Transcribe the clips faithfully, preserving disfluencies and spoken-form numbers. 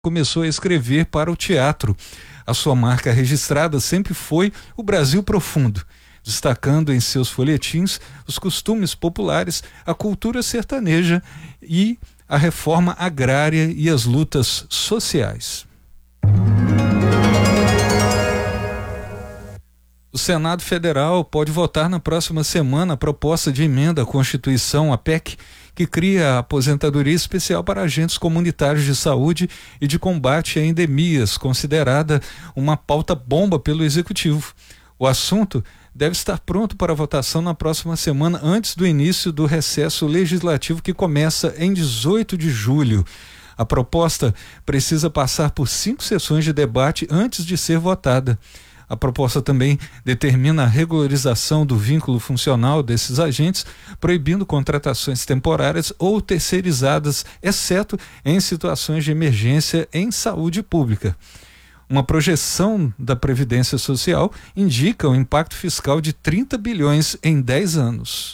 começou a escrever para o teatro. A sua marca registrada sempre foi o Brasil Profundo, destacando em seus folhetins os costumes populares, a cultura sertaneja e a reforma agrária e as lutas sociais. O Senado Federal pode votar na próxima semana a proposta de emenda à Constituição, a P E C, que cria a aposentadoria especial para agentes comunitários de saúde e de combate a endemias, considerada uma pauta bomba pelo Executivo. O assunto deve estar pronto para votação na próxima semana, antes do início do recesso legislativo, que começa em dezoito de julho. A proposta precisa passar por cinco sessões de debate antes de ser votada. A proposta também determina a regularização do vínculo funcional desses agentes, proibindo contratações temporárias ou terceirizadas, exceto em situações de emergência em saúde pública. Uma projeção da Previdência Social indica um impacto fiscal de trinta bilhões em dez anos.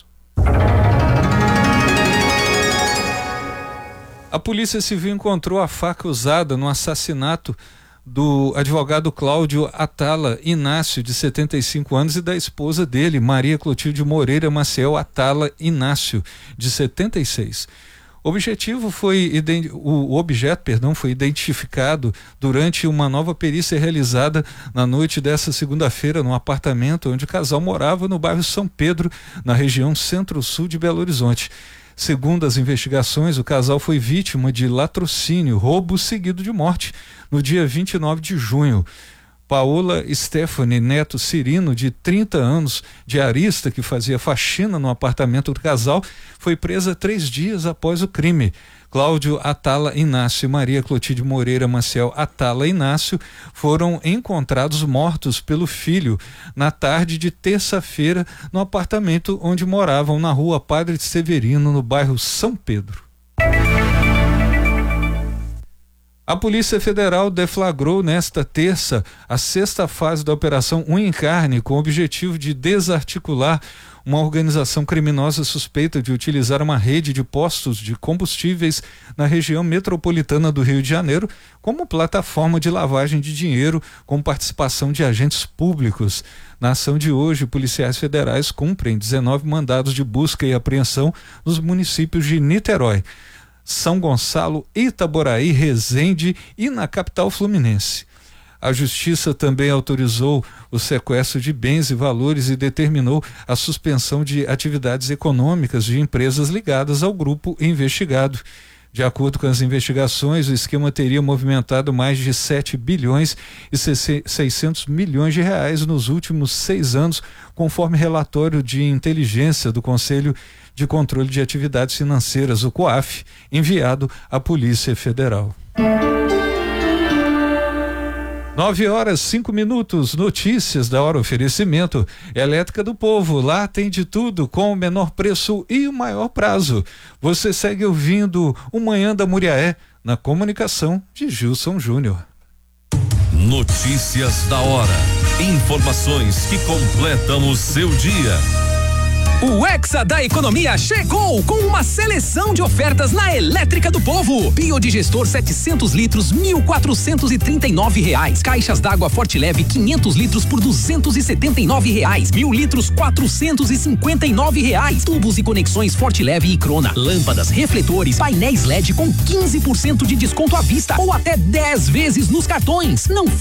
A Polícia Civil encontrou a faca usada no assassinato do advogado Cláudio Atala Inácio, de setenta e cinco anos, e da esposa dele, Maria Clotilde Moreira Maciel Atala Inácio, de setenta e seis. O objetivo foi o objeto, perdão, foi identificado durante uma nova perícia realizada na noite dessa segunda-feira no apartamento onde o casal morava, no bairro São Pedro, na região centro-sul de Belo Horizonte. Segundo as investigações, o casal foi vítima de latrocínio, roubo seguido de morte, no dia vinte e nove de junho. Paola Stephanie Neto Cirino, de trinta anos, diarista que fazia faxina no apartamento do casal, foi presa três dias após o crime. Cláudio Atala Inácio e Maria Clotilde Moreira Maciel Atala Inácio foram encontrados mortos pelo filho na tarde de terça-feira no apartamento onde moravam, na rua Padre Severino, no bairro São Pedro. A Polícia Federal deflagrou nesta terça a sexta fase da Operação Unha em Carne, com o objetivo de desarticular uma organização criminosa suspeita de utilizar uma rede de postos de combustíveis na região metropolitana do Rio de Janeiro como plataforma de lavagem de dinheiro com participação de agentes públicos. Na ação de hoje, policiais federais cumprem dezenove mandados de busca e apreensão nos municípios de Niterói, São Gonçalo, Itaboraí, Resende e na capital fluminense. A Justiça também autorizou o sequestro de bens e valores e determinou a suspensão de atividades econômicas de empresas ligadas ao grupo investigado. De acordo com as investigações, o esquema teria movimentado mais de sete bilhões e seiscentos milhões de reais nos últimos seis anos, conforme relatório de inteligência do Conselho de Controle de Atividades Financeiras, o COAF, enviado à Polícia Federal. Nove horas, cinco minutos, notícias da hora, oferecimento Elétrica do Povo, lá tem de tudo com o menor preço e o maior prazo. Você segue ouvindo o Manhã da Muriaé, na comunicação de Gilson Júnior. Notícias da hora, informações que completam o seu dia. O Hexa da Economia chegou com uma seleção de ofertas na Elétrica do Povo. Biodigestor setecentos litros, mil quatrocentos e trinta e nove reais. Caixas d'água Forte Leve quinhentos litros por duzentos e setenta e nove reais. Mil litros quatrocentos e cinquenta e nove reais. Tubos e conexões Forte Leve e Crona. Lâmpadas, refletores, painéis L E D com quinze por cento de desconto à vista ou até dez vezes nos cartões. Não